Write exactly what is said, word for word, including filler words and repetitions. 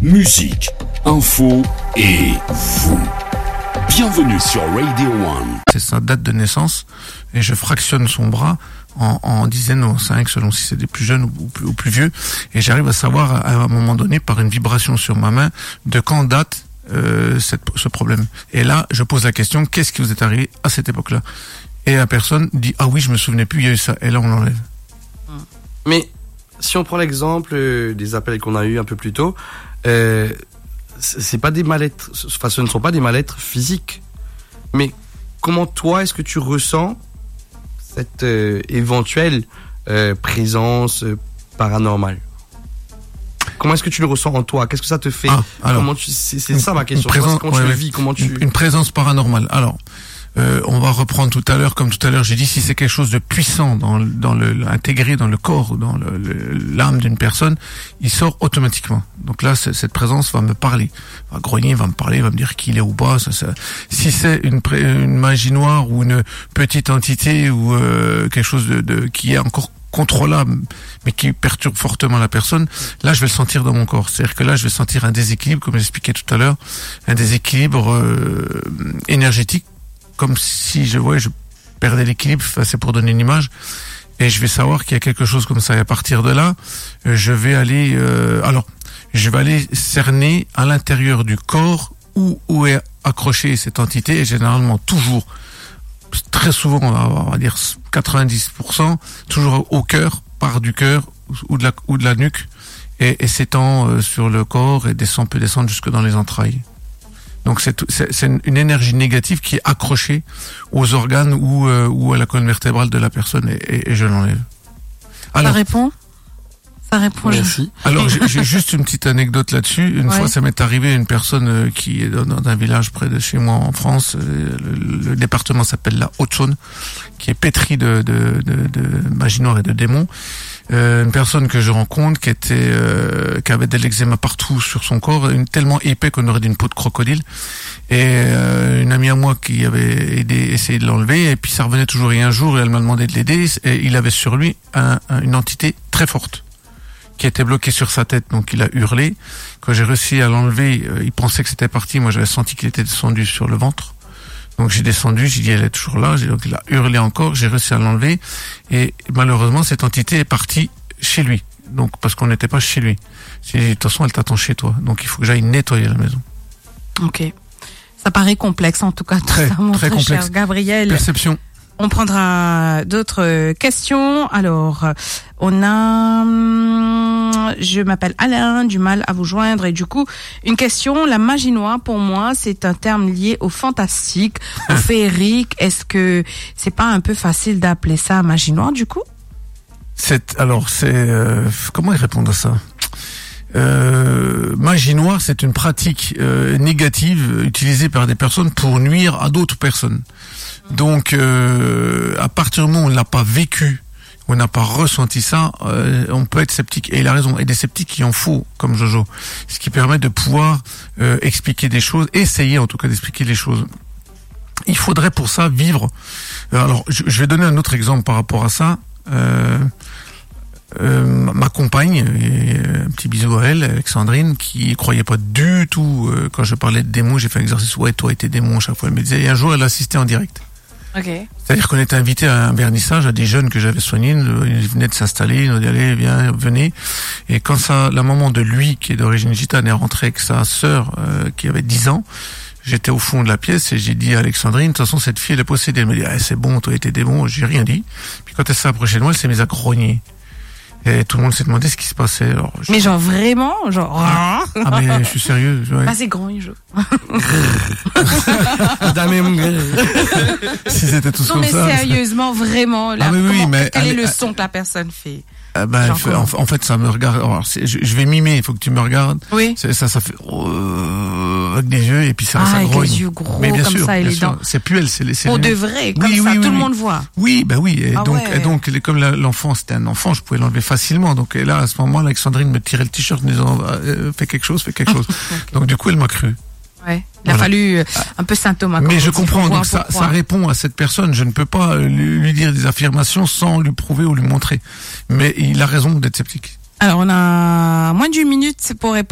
musique, info et vous. Bienvenue sur Radio One. C'est sa date de naissance et je fractionne son bras en, en dizaines ou cinq selon si c'est des plus jeunes ou plus, ou plus vieux, et j'arrive à savoir à un moment donné par une vibration sur ma main de quand date euh, cette, ce problème. Et là je pose la question, qu'est-ce qui vous est arrivé à cette époque-là? Et la personne dit ah oui, je me souvenais plus, il y a eu ça, et là on l'enlève. Mais si on prend l'exemple des appels qu'on a eu un peu plus tôt, euh, c'est pas des mal-être, enfin ce ne sont pas des mal-être physiques, mais comment toi est-ce que tu ressens cette euh, éventuelle euh, présence euh, paranormale? Comment est-ce que tu le ressens en toi? Qu'est-ce que ça te fait? Ah, alors, comment tu, c'est, c'est ça ma question. Présence, comment ouais, tu le ouais. vis? Comment tu... Une, une présence paranormale. Alors, euh, on va reprendre tout à l'heure, comme tout à l'heure, j'ai dit, si c'est quelque chose de puissant dans, dans le, intégré dans le corps, dans le, le, l'âme d'une personne, il sort automatiquement. Donc là, cette présence va me parler, va grogner, va me parler, va me dire qui il est ou pas. Ça, ça. Si c'est une, une magie noire ou une petite entité ou euh, quelque chose de, de qui est encore contrôlable, mais qui perturbe fortement la personne, là je vais le sentir dans mon corps. C'est-à-dire que là je vais sentir un déséquilibre, comme j'expliquais tout à l'heure, un déséquilibre euh, énergétique, comme si je voyais, je perdais l'équilibre, c'est pour donner une image, et je vais savoir qu'il y a quelque chose comme ça. Et à partir de là, je vais aller, euh, alors, je vais aller cerner à l'intérieur du corps où, où est accrochée cette entité, et généralement toujours, très souvent, on va dire quatre-vingt-dix pour cent, toujours au cœur, part du cœur ou de la, ou de la nuque, et, et s'étend euh, sur le corps et descend, peut descendre jusque dans les entrailles. Donc c'est, c'est, c'est une énergie négative qui est accrochée aux organes ou, euh, ou à la colonne vertébrale de la personne, et, et, et je l'enlève. Alors, ça répond Ça répond. Merci. Alors j'ai, j'ai juste une petite anecdote là-dessus. Une ouais. fois, ça m'est arrivé, une personne euh, qui est dans, dans un village près de chez moi en France. Euh, le, le département s'appelle la Haute-Saône, qui est pétri de, de, de, de magie noire et de démons. Euh, une personne que je rencontre qui était, euh, qui avait de l'eczéma partout sur son corps, une, tellement épais qu'on aurait dit une peau de crocodile. Et euh, une amie à moi qui avait aidé, essayé de l'enlever, et puis ça revenait toujours. Et un jour, elle m'a demandé de l'aider, et il avait sur lui un, un, une entité très forte qui était bloqué sur sa tête, donc il a hurlé. Quand j'ai réussi à l'enlever, euh, il pensait que c'était parti, moi j'avais senti qu'il était descendu sur le ventre. Donc j'ai descendu, j'ai dit elle est toujours là, j'ai, donc il a hurlé encore, j'ai réussi à l'enlever, et malheureusement cette entité est partie chez lui, donc parce qu'on n'était pas chez lui. J'ai dit de toute façon elle t'attend chez toi, donc il faut que j'aille nettoyer la maison. Ok, ça paraît complexe en tout cas, très, tout ça, mon très, très complexe. Cher Gabriel. Perception. On prendra d'autres questions. Alors, on a, je m'appelle Alain, du mal à vous joindre, et du coup, une question, la magie noire, pour moi, c'est un terme lié au fantastique, au féerique. Est-ce que c'est pas un peu facile d'appeler ça magie noire, du coup? C'est, alors, c'est, euh, comment ils répondent à ça? Euh, magie noire, c'est une pratique euh, négative utilisée par des personnes pour nuire à d'autres personnes. Donc, euh, à partir du moment où on l'a pas vécu, on n'a pas ressenti ça, euh, on peut être sceptique. Et il a raison. Et des sceptiques qui en faut, comme Jojo. Ce qui permet de pouvoir euh, expliquer des choses, essayer en tout cas d'expliquer les choses. Il faudrait pour ça vivre. Alors, je, je vais donner un autre exemple par rapport à ça. Euh, euh, ma compagne, et un petit bisou à elle, Alexandrine, qui croyait pas du tout euh, quand je parlais de démons. J'ai fait un exercice, ouais, toi et tes démons, à chaque fois elle me disait. Et un jour, elle assistait en direct. Okay. C'est-à-dire qu'on était invité à un vernissage à des jeunes que j'avais soignés, ils venaient de s'installer, ils nous disaient allez, viens, venez. Et quand ça, la maman de lui, qui est d'origine gitane, est rentrée avec sa sœur, euh, qui avait dix ans, j'étais au fond de la pièce et j'ai dit à Alexandrine, de toute façon, cette fille, elle est possédée. Elle me dit, ah, c'est bon, toi et tes démons, j'ai rien dit. Puis quand elle s'est approchée de moi, elle s'est mise à grogner. Et tout le monde s'est demandé ce qui se passait. Alors, je... Mais genre vraiment, genre. Ah, ah mais je suis sérieux. Ouais. Ah c'est grand, il joue. Si c'était tous non, comme ça. Non mais sérieusement, vraiment. Là, ah mais oui, comment, mais quel allez, est le allez, son que la personne fait? Ah ben, genre, fait, en, en fait, ça me regarde. Alors, c'est, je, je vais mimer. Il faut que tu me regardes. Oui. C'est, ça, ça fait euh, avec des yeux et puis ça, ah, ça avec grogne. les yeux gros mais bien comme sûr, ça et bien les sûr. dents. C'est plus elle, c'est les. C'est Pour les de vrai, comme oui, ça, oui, tout oui, le oui. monde voit. Oui, ben oui. Et ah donc, ouais. et donc, comme la, l'enfant, c'était un enfant, je pouvais l'enlever facilement. Donc, et là, à ce moment-là, Alexandrine me tirait le t-shirt en disant euh, fais quelque chose, fais quelque chose. Okay. Donc, du coup, elle m'a cru. Ouais. Il a voilà. fallu euh, un peu symptôme. Mais je comprends, donc ça, ça répond à cette personne. Je ne peux pas lui, lui dire des affirmations sans lui prouver ou lui montrer. Mais il a raison d'être sceptique. Alors, on a moins d'une minute pour répondre.